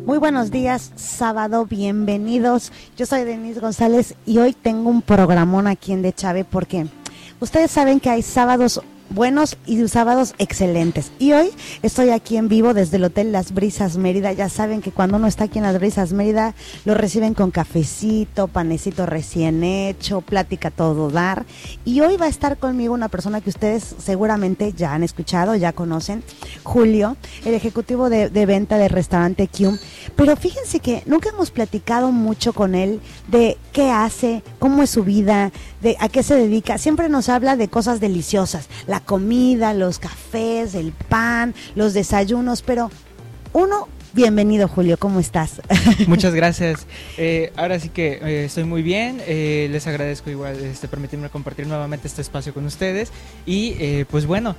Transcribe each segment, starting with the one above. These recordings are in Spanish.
Muy buenos días, sábado, bienvenidos. Yo soy Denise González y hoy tengo un programón aquí en De Chave porque ustedes saben que hay sábados buenos y sábados excelentes. Y hoy estoy aquí en vivo desde el Hotel Las Brisas Mérida. Ya saben que cuando uno está aquí en Las Brisas Mérida lo reciben con cafecito, panecito recién hecho, plática todo dar. Y hoy va a estar conmigo una persona que ustedes seguramente ya han escuchado, ya conocen, Julio, el ejecutivo de venta del restaurante Kium. Pero fíjense que nunca hemos platicado mucho con él de qué hace, cómo es su vida, de a qué se dedica. Siempre nos habla de cosas deliciosas, la comida, los cafés, el pan, los desayunos, pero bienvenido Julio, ¿cómo estás? Muchas gracias. Ahora sí que estoy muy bien. Les agradezco igual permitirme compartir nuevamente este espacio con ustedes. Y pues bueno,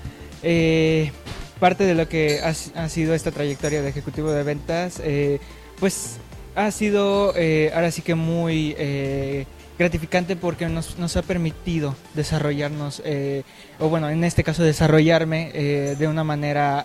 parte de lo que ha sido esta trayectoria de ejecutivo de ventas, pues ha sido ahora sí que muy gratificante porque nos ha permitido desarrollarnos, o bueno, en este caso desarrollarme de una manera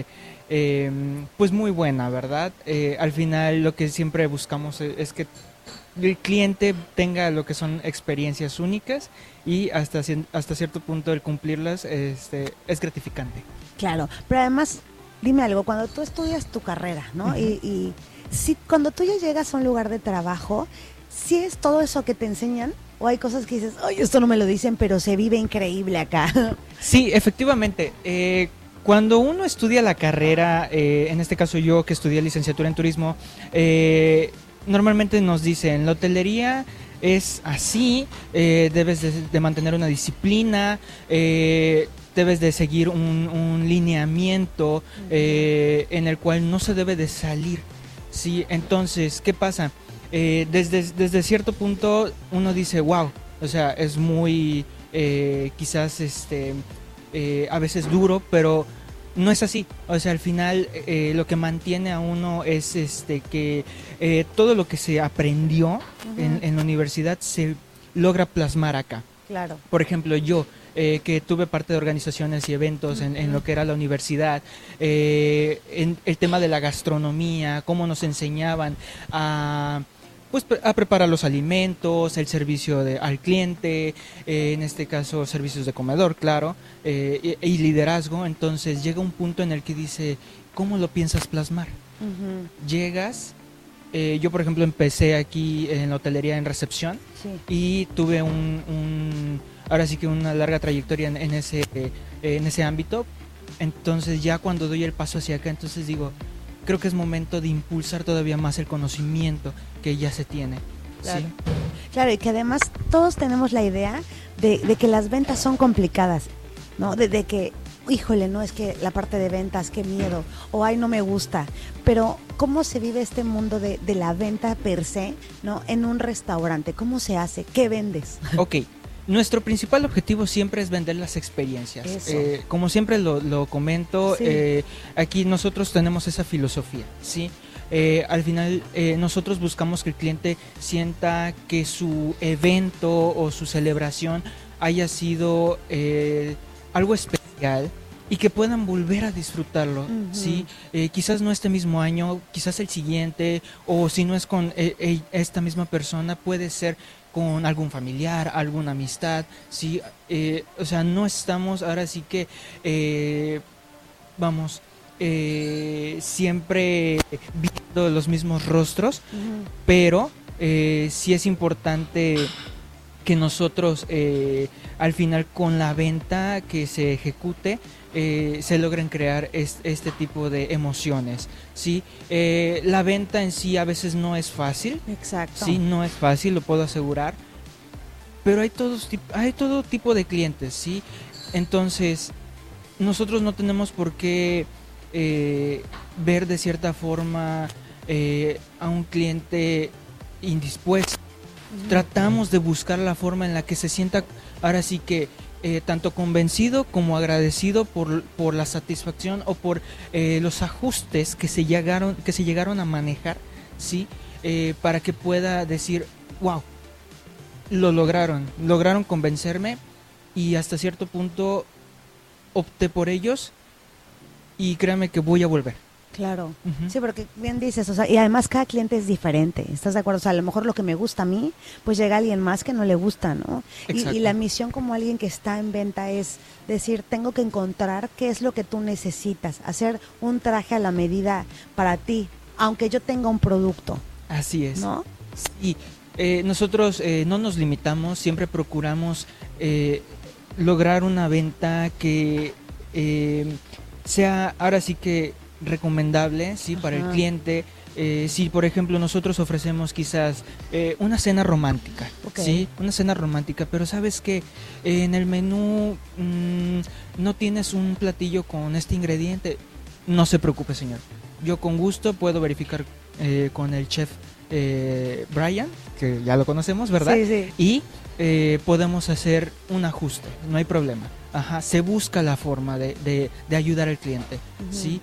pues muy buena, ¿verdad? Al final lo que siempre buscamos es que el cliente tenga lo que son experiencias únicas y hasta cierto punto el cumplirlas es gratificante. Claro, pero además, dime algo, cuando tú estudias tu carrera, ¿no? Uh-huh. Y si cuando tú ya llegas a un lugar de trabajo, ¿sí es todo eso que te enseñan? ¿O hay cosas que dices, oye, esto no me lo dicen, pero se vive increíble acá? Sí, efectivamente. Cuando uno estudia la carrera, en este caso yo que estudié licenciatura en turismo, normalmente nos dicen, la hotelería es así, debes de mantener una disciplina, debes de seguir un lineamiento en el cual no se debe de salir, ¿sí? Entonces, ¿qué pasa? Desde cierto punto uno dice, wow, o sea, es muy quizás a veces duro, pero no es así. O sea, al final lo que mantiene a uno es que todo lo que se aprendió en la universidad se logra plasmar acá. Claro. Por ejemplo, yo que tuve parte de organizaciones y eventos en lo que era la universidad, en el tema de la gastronomía, cómo nos enseñaban a preparar los alimentos, el servicio al cliente, en este caso servicios de comedor, claro, y liderazgo. Entonces llega un punto en el que dice, ¿cómo lo piensas plasmar? Uh-huh. Llegas, yo por ejemplo empecé aquí en la hotelería en recepción, sí, y tuve ahora sí que una larga trayectoria en ese ámbito. Entonces ya cuando doy el paso hacia acá, entonces digo, creo que es momento de impulsar todavía más el conocimiento que ya se tiene. Claro. ¿Sí? Claro, y que además todos tenemos la idea de que las ventas son complicadas, ¿no? De que, híjole, no, es que la parte de ventas, qué miedo, o ay, no me gusta. Pero, ¿cómo se vive este mundo de la venta per se, ¿no? En un restaurante, ¿cómo se hace? ¿Qué vendes? Ok. Nuestro principal objetivo siempre es vender las experiencias. Como siempre lo comento, sí, aquí nosotros tenemos esa filosofía, ¿sí? Al final nosotros buscamos que el cliente sienta que su evento o su celebración haya sido algo especial y que puedan volver a disfrutarlo, uh-huh, ¿sí? Quizás no este mismo año, quizás el siguiente, o si no es con esta misma persona, puede ser con algún familiar, alguna amistad, ¿sí? O sea, no estamos ahora sí que, siempre viendo los mismos rostros, uh-huh, pero sí es importante que nosotros al final con la venta que se ejecute se logren crear este tipo de emociones, ¿sí? La venta en sí a veces no es fácil. Exacto. Sí, no es fácil, lo puedo asegurar, pero hay todo tipo de clientes, ¿sí? Entonces nosotros no tenemos por qué ver de cierta forma a un cliente indispuesto. Tratamos de buscar la forma en la que se sienta ahora sí que tanto convencido como agradecido por la satisfacción o por los ajustes que se llegaron a manejar, ¿sí? Para que pueda decir, wow, lo lograron convencerme y hasta cierto punto opté por ellos y créanme que voy a volver. Claro, sí, porque bien dices, o sea, y además cada cliente es diferente, ¿estás de acuerdo? O sea, a lo mejor lo que me gusta a mí, pues llega alguien más que no le gusta, ¿no? Y la misión como alguien que está en venta es decir, tengo que encontrar qué es lo que tú necesitas, hacer un traje a la medida para ti, aunque yo tenga un producto. Así es. ¿No? Sí, nosotros no nos limitamos, siempre procuramos lograr una venta que sea ahora sí que recomendable, sí, para el cliente. Si por ejemplo nosotros ofrecemos quizás una cena romántica, sí, una cena romántica, pero sabes que en el menú no tienes un platillo con este ingrediente, no se preocupe, señor, yo con gusto puedo verificar con el chef Brian, que ya lo conocemos, ¿verdad? Sí, sí. Y podemos hacer un ajuste, no hay problema. Ajá, se busca la forma de ayudar al cliente, ¿sí?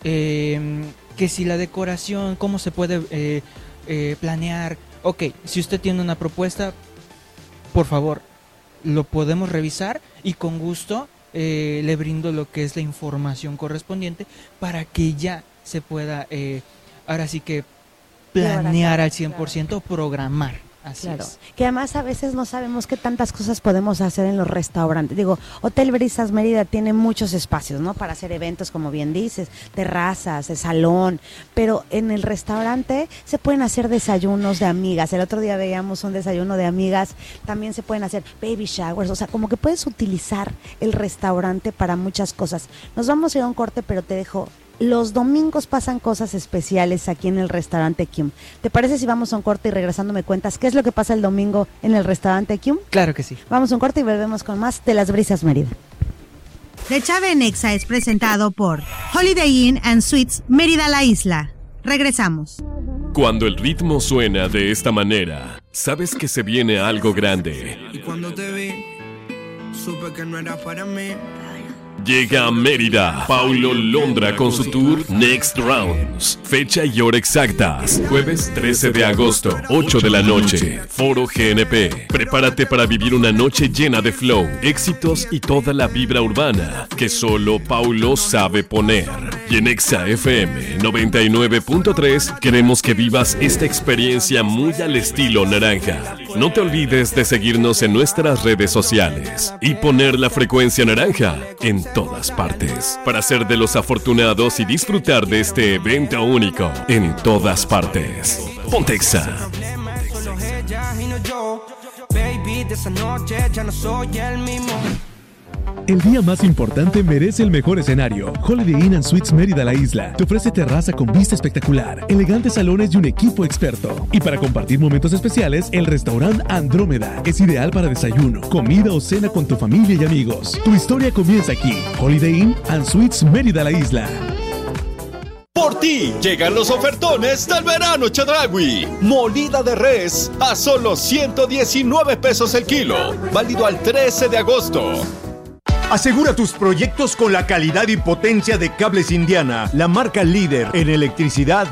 Que si la decoración, cómo se puede planear. Ok, si usted tiene una propuesta, por favor, lo podemos revisar y con gusto le brindo lo que es la información correspondiente para que ya se pueda, ahora sí que planear al 100%, claro. Programar. Así es. Que además a veces no sabemos qué tantas cosas podemos hacer en los restaurantes. Digo, Hotel Brisas Mérida tiene muchos espacios, ¿no? Para hacer eventos, como bien dices, terrazas, de salón, pero en el restaurante se pueden hacer desayunos de amigas. El otro día veíamos un desayuno de amigas, también se pueden hacer baby showers, o sea, como que puedes utilizar el restaurante para muchas cosas. Nos vamos a ir a un corte, pero te dejo. Los domingos pasan cosas especiales aquí en el restaurante Kium. ¿Te parece si vamos a un corte y regresando me cuentas qué es lo que pasa el domingo en el restaurante Kium? Claro que sí. Vamos a un corte y volvemos con más de Las Brisas Mérida. De Chave en Exa es presentado por Holiday Inn and Suites Mérida La Isla. Regresamos. Cuando el ritmo suena de esta manera, sabes que se viene algo grande. Y cuando te vi, supe que no era para mí. Llega a Mérida Paulo Londra con su tour Next Rounds. Fecha y hora exactas: jueves 13 de agosto, 8 de la noche, Foro GNP. Prepárate para vivir una noche llena de flow, éxitos y toda la vibra urbana que solo Paulo sabe poner. Y en Exa FM 99.3 queremos que vivas esta experiencia muy al estilo naranja. No te olvides de seguirnos en nuestras redes sociales y poner la frecuencia naranja en todas partes para ser de los afortunados y disfrutar de este evento único en todas partes. Ponte Exa. El día más importante merece el mejor escenario. Holiday Inn and Suites Mérida La Isla te ofrece terraza con vista espectacular, elegantes salones y un equipo experto. Y para compartir momentos especiales, el restaurante Andrómeda es ideal para desayuno, comida o cena con tu familia y amigos. Tu historia comienza aquí. Holiday Inn and Suites Mérida La Isla. Por ti llegan los ofertones del verano Chedraui. Molida de res a solo 119 pesos el kilo. Válido al 13 de agosto. Asegura tus proyectos con la calidad y potencia de Cables Indiana, la marca líder en electricidad